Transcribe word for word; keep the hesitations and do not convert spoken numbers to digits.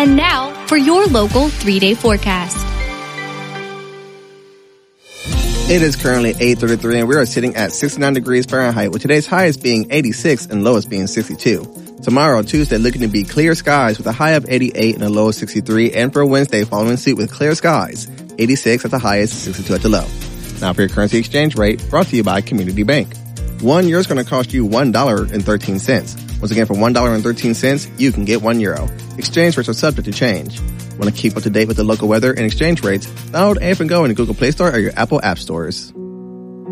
And now for your local three-day forecast. It is currently eight thirty-three and we are sitting at sixty-nine degrees Fahrenheit with today's highest being eighty-six and lowest being sixty-two. Tomorrow, Tuesday, looking to be clear skies with a high of eighty-eight and a low of sixty-three. And for Wednesday, following suit with clear skies, eighty-six at the highest, sixty-two at the low. Now for your currency exchange rate, brought to you by Community Bank. One euro is going to cost you one dollar and thirteen cents. Once again, for one dollar and thirteen cents, you can get one euro. Exchange rates are subject to change. Want to keep up to date with the local weather and exchange rates? Download A F and Go in the Google Play Store or your Apple App Stores.